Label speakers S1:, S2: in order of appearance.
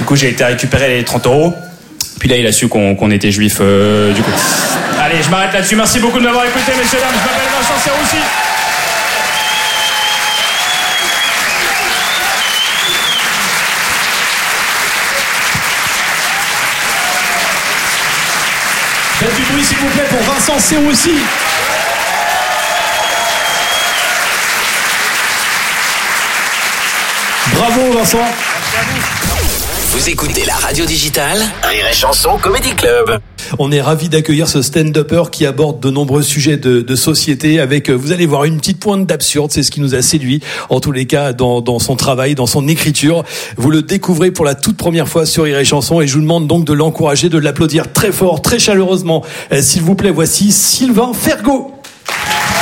S1: Du coup, j'ai été récupérer les 30 €. Puis là, il a su qu'on était juif, du coup. Allez, je m'arrête là-dessus. Merci beaucoup de m'avoir écouté, messieurs, dames. Je m'appelle Vincent Serroussi.
S2: Faites du bruit, s'il vous plaît, pour Vincent Serroussi. Bravo, Vincent.
S3: Vous écoutez la radio digitale Rire et Chanson Comedy Club.
S2: On est ravis d'accueillir ce stand-upper qui aborde de nombreux sujets de société avec, vous allez voir, une petite pointe d'absurde. C'est ce qui nous a séduit, en tous les cas, dans son travail, dans son écriture. Vous le découvrez pour la toute première fois sur Rire et Chanson et je vous demande donc de l'encourager, de l'applaudir très fort, très chaleureusement. S'il vous plaît, voici Sylvain Fergo.